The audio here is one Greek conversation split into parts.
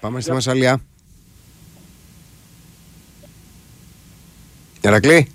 Πάμε στη Μασσαλία. Ηρακλή.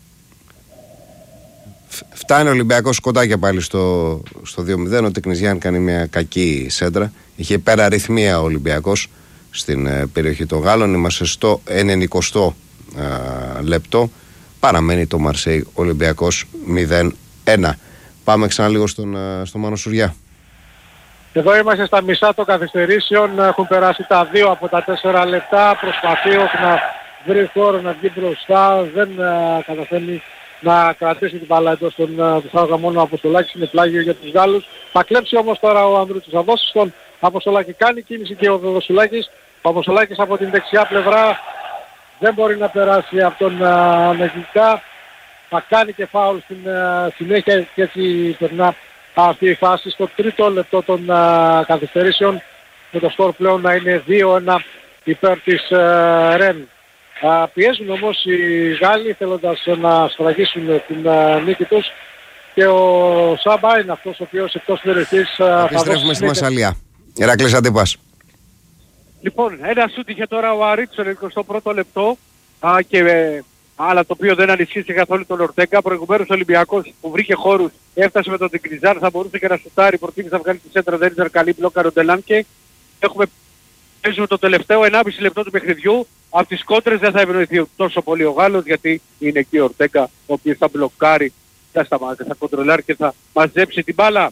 Φτάνει ο Ολυμπιακός σκοτάκια πάλι στο 2-0. Ο Τεκνιζιάν κάνει μια κακή σέντρα. Είχε υπεραριθμία ο Ολυμπιακός στην περιοχή των Γάλλων. Είμαστε στο 90 λεπτό. Παραμένει το Μαρσέι Ολυμπιακός 0-1. Πάμε ξανά λίγο στον Μάνο Σουριά. Εδώ είμαστε στα μισά των καθυστερήσεων. Έχουν περάσει τα 2 από τα 4 λεπτά. Προσπαθεί να βρει χώρο να βγει μπροστά. Δεν καταφέρνει να κρατήσει την μπάλα εντός του Σάγα. Μόνο ο Αποστολάκης είναι πλάγιο για τους Γάλλους. Θα κλέψει όμως τώρα ο Ανδρούτσος. Θα δώσει στον Αποστολάκη. Κάνει κίνηση και ο Δοδοσουλάκης. Ο Αποστολάκης από την δεξιά πλευρά δεν μπορεί να περάσει από τον Μεγλικά. Θα κάνει και φάουλ στην συνέχεια και έτσι περνά αυτή η φάση στο τρίτο λεπτό των καθυστερήσεων, με το σκορ πλέον να είναι 2-1 υπέρ της Ρεν. Πιέζουν όμως οι Γάλλοι θέλοντας να σφραγίσουν την νίκη τους και ο Σάμπα είναι αυτός ο οποίος εκτός περιοχής θα δώσει. Επιστρέφουμε στη Μασσαλία. Ηρακλής Αντίπας. Λοιπόν, ένα σούτ είχε τώρα ο Αρίτ στο 21ο λεπτό αλλά το οποίο δεν ανισχύσει καθόλου τον Ορτέγκα. Προηγουμένως ο Ολυμπιακός που βρήκε χώρους έφτασε με τον Τεκνιζάν, θα μπορούσε και να σουτάρει, προτίμησε να βγάλει τη σέντρα, δεν ήταν καλή, μπλόκαρε ο Ντελάνκε. Παίζουμε το τελευταίο 1,5 λεπτό του παιχνιδιού. Από τις κόντρες δεν θα ευνοηθεί τόσο πολύ ο Γάλλος, γιατί είναι εκεί ο Ορτέγκα, ο οποίος θα μπλοκάρει, θα κοντρολάρει και θα μαζέψει την μπάλα.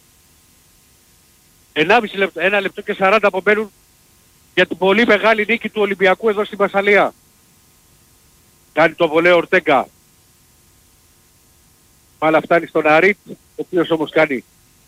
1,5 λεπτό, 1 λεπτό και 40 απομένουν για την πολύ μεγάλη νίκη του Ολυμπιακού εδώ στη Μασσαλία. Κάνει το βολέο Ορτέγκα. Πάλα φτάνει στον Αρίτ, ο οποίος όμως κάνει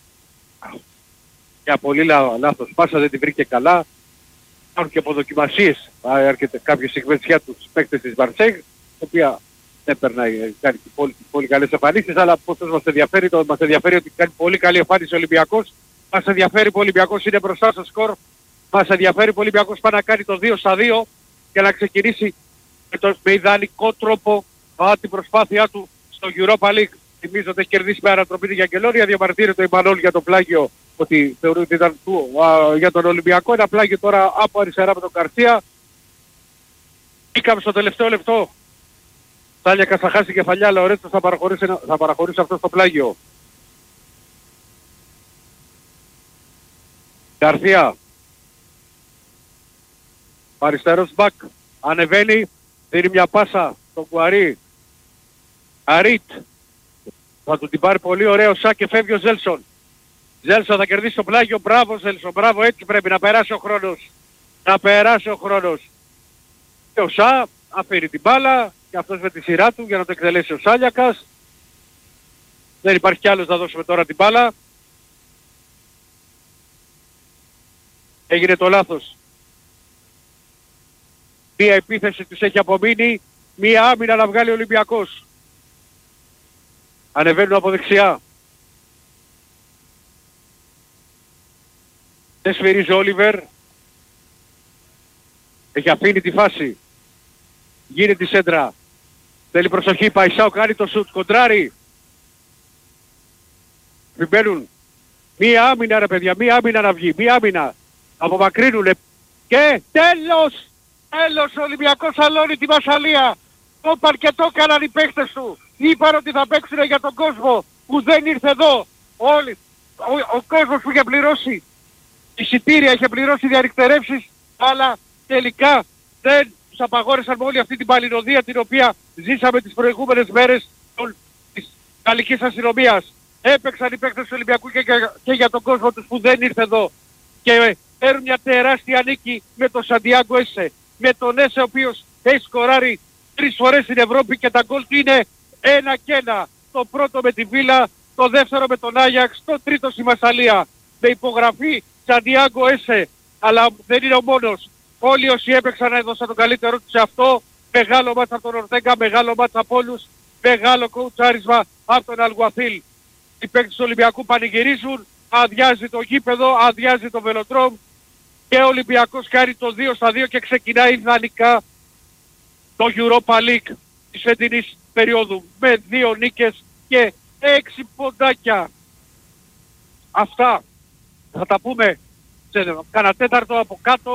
μια πολύ λάθος πάσα, δεν την βρήκε καλά. Υπάρχουν και αποδοκιμασίες, έρχεται κάποια στιγμές για τους παίκτες της Μαρσέιγ, η οποία δεν περνάει, κάνει πολύ καλές εμφανίσεις, αλλά πώς μας ενδιαφέρει, μας ενδιαφέρει ότι κάνει πολύ καλή εμφάνιση ο Ολυμπιακός. Μας ενδιαφέρει που ο Ολυμπιακός είναι μπροστά στο σκορ. Μας ενδιαφέρει που ο Ολυμπιακός πάει να κάνει το 2-2 και να ξεκινήσει με ιδανικό τρόπο την προσπάθειά του στο Europa League. Θυμίζω ότι έχει κερδίσει με ανατροπή για Αγγελόρια, διαμαρτύρεται ο Ιμανόλ για το πλάγιο, ότι θεωρεί ότι ήταν για τον Ολυμπιακό. Ένα πλάγιο τώρα από αριστερά με τον Καρσία. Μπήκαμε στο τελευταίο λεπτό. Τάλιακας θα χάσει κεφαλιά, αλλά ο Ρέτσος θα παραχωρήσει αυτό στο πλάγιο. Καρσία. Αριστερός μπακ. Ανεβαίνει. Δίνει μια πάσα στον Κουαρί. Αρίτ. Θα του την πάρει πολύ ωραίο Σά και φεύγει ο Ζέλσον. Ζέλσον θα κερδίσει το πλάγιο. Μπράβο Ζέλσον. Μπράβο, έτσι πρέπει να περάσει ο χρόνος. Να περάσει ο χρόνος. Και ο Σά αφήνει την μπάλα και αυτός με τη σειρά του για να το εκτελέσει ο Σάλιακας. Δεν υπάρχει κι άλλος να δώσουμε τώρα την μπάλα. Έγινε το λάθος. Μία επίθεση τους έχει απομείνει. Μία άμυνα να βγάλει ο Ολυμπιακός. Ανεβαίνουν από δεξιά. Δεν σφυρίζει ο Όλιβερ. Έχει αφήνει τη φάση. Γίνεται τη σέντρα. Θέλει προσοχή. Παϊσάου κάνει το σουτ. Κοντράρι. Μπαίνουν. Μία άμυνα ρε παιδιά. Μία άμυνα να βγει. Μία άμυνα. Απομακρύνουνε. Και τέλος. Τέλος ο Ολυμπιακός αλώνει τη Μασσαλία. Το είπαν και το έκαναν οι παίχτες του. Είπαν ότι θα παίξουν για τον κόσμο που δεν ήρθε εδώ. Όλοι. Ο κόσμος που είχε πληρώσει εισιτήρια, είχε πληρώσει διαρρηκτερεύσεις, αλλά τελικά δεν τους απαγόρεσαν με όλη αυτή την παλινοδία την οποία ζήσαμε τις προηγούμενες μέρες της γαλλικής αστυνομίας. Έπαιξαν οι παίκτες του Ολυμπιακού και για τον κόσμο τους που δεν ήρθε εδώ. Και παίρνουν μια τεράστια νίκη με τον Σαντιάγκο Έσε. Με τον Έσε ο οποίος έχει σκοράρει 3 φορές στην Ευρώπη και τα γκολ του είναι 1-1. Το πρώτο με τη Βίλα, το δεύτερο με τον Άγιαξ, το τρίτο στη Μασσαλία. Με υπογραφή Σαντιάγκο Έσε. Αλλά δεν είναι ο μόνος. Όλοι όσοι έπαιξαν έδωσαν τον καλύτερό τους σε αυτό. Μεγάλο μάτς από τον Ορτέγκα, μεγάλο μάτς από όλους. Μεγάλο κοουτσάρισμα από τον Αλγουαθίλ. Οι παίκτες του Ολυμπιακού πανηγυρίζουν. Αδειάζει το γήπεδο, αδειάζει το βελοτρόμ. Και ο Ολυμπιακός κάνει το 2-2 και ξεκινάει ιδανικά το Europa League της φετινής περίοδου. Με 2 νίκες και 6 ποντάκια. Αυτά θα τα πούμε σε κανένα τέταρτο από κάτω.